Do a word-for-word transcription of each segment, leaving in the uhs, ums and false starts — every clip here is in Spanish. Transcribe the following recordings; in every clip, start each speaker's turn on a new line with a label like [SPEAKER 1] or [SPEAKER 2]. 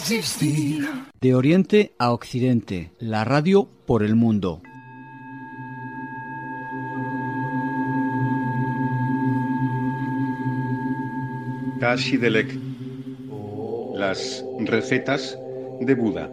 [SPEAKER 1] existir.
[SPEAKER 2] De Oriente a Occidente, la radio por el mundo.
[SPEAKER 3] Kashidelek, las recetas de Buda.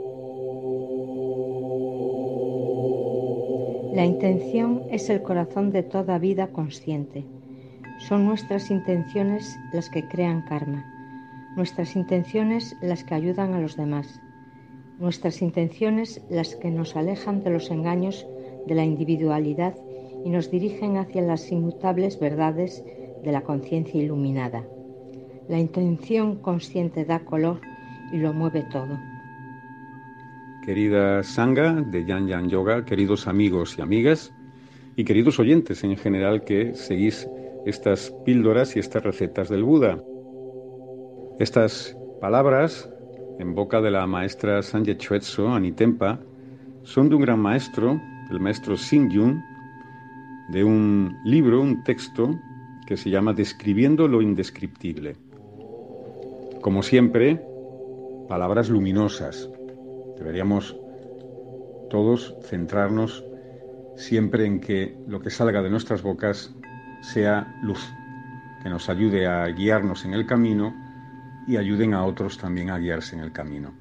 [SPEAKER 4] La intención es el corazón de toda vida consciente. Son nuestras intenciones las que crean karma, nuestras intenciones las que ayudan a los demás, nuestras intenciones las que nos alejan de los engaños de la individualidad y nos dirigen hacia las inmutables verdades de la conciencia iluminada. La intención consciente da color y lo mueve todo.
[SPEAKER 3] Querida Sangha de Yan Yan Yoga, queridos amigos y amigas, y queridos oyentes en general que seguís estas píldoras y estas recetas del Buda. Estas palabras, en boca de la maestra Sangye Chuetso Anitempa, son de un gran maestro, el maestro Xing-yun, de un libro, un texto, que se llama Describiendo lo indescriptible. Como siempre, palabras luminosas. Deberíamos todos centrarnos siempre en que lo que salga de nuestras bocas sea luz, que nos ayude a guiarnos en el camino y ayuden a otros también a guiarse en el camino.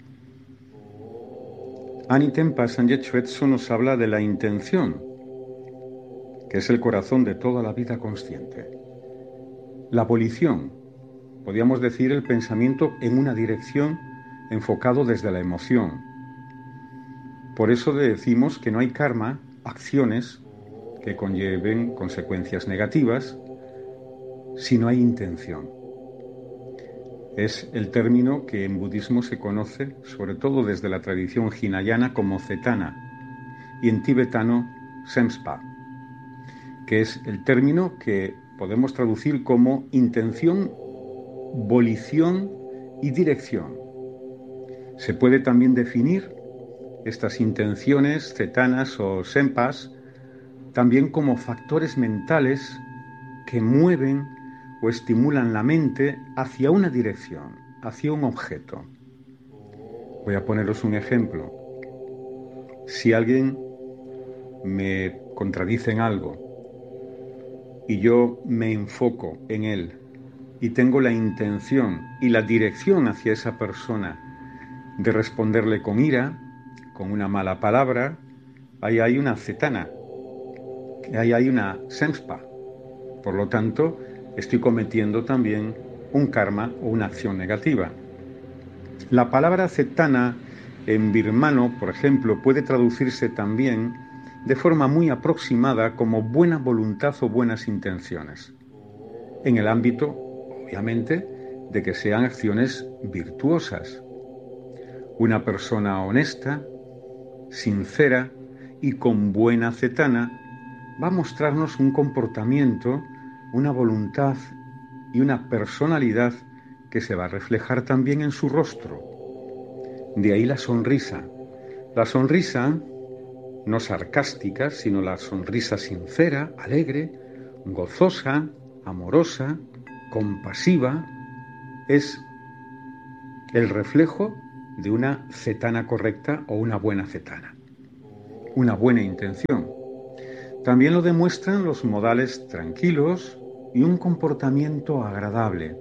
[SPEAKER 3] Anitempa Sangye Chuetso nos habla de la intención, que es el corazón de toda la vida consciente. La volición, podríamos decir el pensamiento en una dirección enfocado desde la emoción. Por eso decimos que no hay karma, acciones que conlleven consecuencias negativas, si no hay intención. Es el término que en budismo se conoce, sobre todo desde la tradición hinayana, como cetana, y en tibetano semspa, que es el término que podemos traducir como intención, volición y dirección. Se puede también definir estas intenciones, cetanas o sempas, también como factores mentales que mueven o estimulan la mente hacia una dirección, hacia un objeto. Voy a poneros un ejemplo. Si alguien me contradice en algo y yo me enfoco en él y tengo la intención y la dirección hacia esa persona de responderle con ira, con una mala palabra, ahí hay una cetana, ahí hay una semspa. Por lo tanto, estoy cometiendo también un karma o una acción negativa. La palabra cetana en birmano, por ejemplo, puede traducirse también de forma muy aproximada como buena voluntad o buenas intenciones, en el ámbito, obviamente, de que sean acciones virtuosas. Una persona honesta, sincera y con buena cetana va a mostrarnos un comportamiento, una voluntad y una personalidad que se va a reflejar también en su rostro. De ahí la sonrisa. La sonrisa no sarcástica, sino la sonrisa sincera, alegre, gozosa, amorosa, compasiva, es el reflejo de una cetana correcta o una buena cetana, una buena intención. También lo demuestran los modales tranquilos y un comportamiento agradable.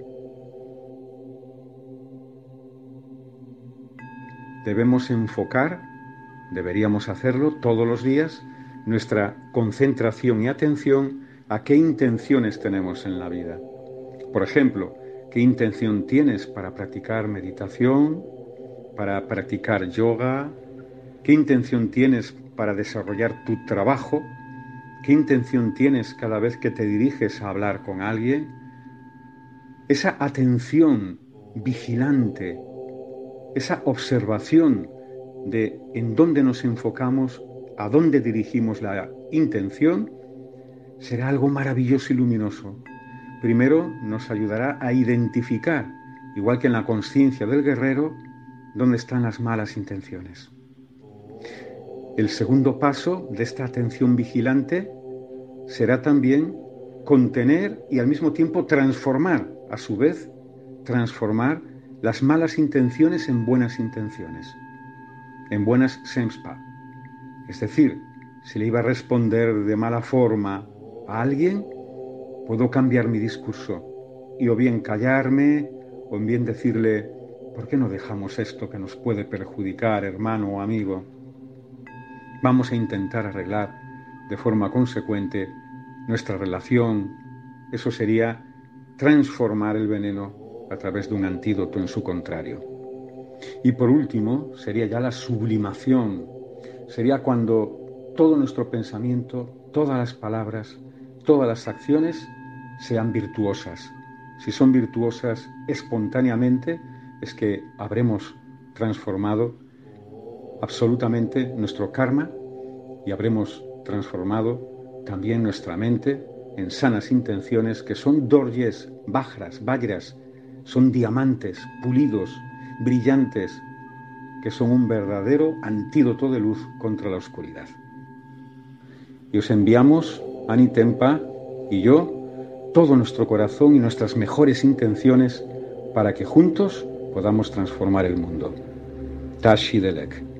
[SPEAKER 3] Debemos enfocar, deberíamos hacerlo todos los días, nuestra concentración y atención a qué intenciones tenemos en la vida. Por ejemplo, ¿qué intención tienes para practicar meditación, para practicar yoga? ¿Qué intención tienes para desarrollar tu trabajo? ¿Qué intención tienes cada vez que te diriges a hablar con alguien? Esa atención vigilante, esa observación de en dónde nos enfocamos, a dónde dirigimos la intención, será algo maravilloso y luminoso. Primero nos ayudará a identificar, igual que en la conciencia del guerrero, dónde están las malas intenciones. El segundo paso de esta atención vigilante será también contener y al mismo tiempo transformar, a su vez, transformar las malas intenciones en buenas intenciones, en buenas semspa. Es decir, si le iba a responder de mala forma a alguien, puedo cambiar mi discurso y o bien callarme o bien decirle: ¿por qué no dejamos esto que nos puede perjudicar, hermano o amigo? Vamos a intentar arreglar de forma consecuente nuestra relación. Eso sería transformar el veneno a través de un antídoto en su contrario. Y por último, sería ya la sublimación. Sería cuando todo nuestro pensamiento, todas las palabras, todas las acciones sean virtuosas. Si son virtuosas espontáneamente, es que habremos transformado absolutamente nuestro karma y habremos transformado también nuestra mente en sanas intenciones que son dorjes, vajras, vajras, son diamantes pulidos, brillantes, que son un verdadero antídoto de luz contra la oscuridad. Y os enviamos, Ani Tempa y yo, todo nuestro corazón y nuestras mejores intenciones para que juntos podamos transformar el mundo. Tashi Delek.